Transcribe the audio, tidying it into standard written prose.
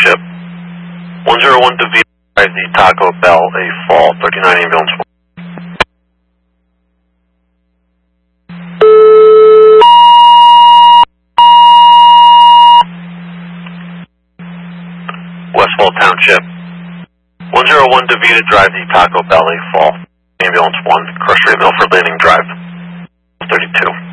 Township. 101 DeVita Drive, the Taco Bell, a fall, 39 ambulance 1. Westfall Township. 101 DeVita Drive, the Taco Bell, a fall, ambulance 1, Crush Rate Milford Landing Drive, 32.